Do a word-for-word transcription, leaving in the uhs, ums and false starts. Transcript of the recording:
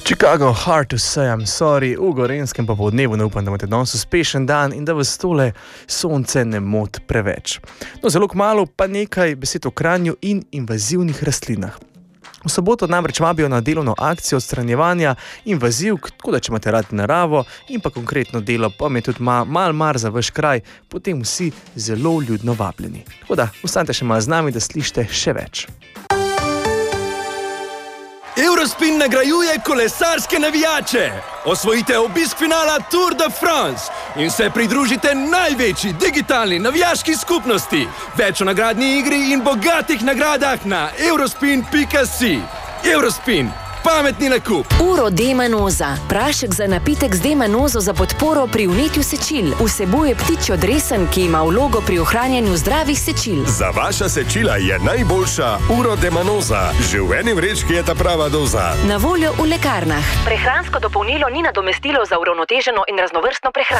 Chicago, hard to say, I'm sorry, v Gorenjskem pa po dnevu ne upam, da imate danes uspešen dan in da vas tole sonce ne moti preveč. No, zelo kmalu pa nekaj besed o Kranju in invazivnih rastlinah. V soboto namreč vabijo na delovno akcijo odstranjevanja invazivk, tako da če imate radi naravo in pa konkretno delo, pa me tudi ma, mal mar za vaš kraj, potem vsi zelo ljudno vabljeni. Tako da, ostanite še malo z nami, da slišite še več. Eurospin nagrajuje kolesarske navijače. Osvojite obisk finala Tour de France in se pridružite največji digitalni navijaški skupnosti. Več o nagradni igri in bogatih nagradah na eurospin pika si. Eurospin. Pametni nakup. Uro D-manoza. Prašek za napitek z D-manozo za podporo pri vnetju sečil. Vsebuje ptičjo dresen, ki ima vlogo pri ohranjanju zdravih sečil. Za vaša sečila je najboljša Uro D-manoza. Že v eni vrečki je ta prava doza. Na voljo v lekarnah. Prehransko dopolnilo ni nadomestilo za uravnoteženo in raznovrstno prehrano.